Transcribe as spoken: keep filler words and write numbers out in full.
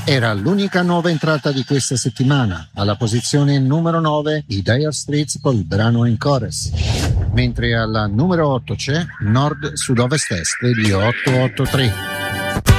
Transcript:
Era l'unica nuova entrata di questa settimana. Alla posizione numero nove i Dire Straits col brano In Chorus. Mentre alla numero otto c'è Nord Sud Ovest Est di otto otto tre.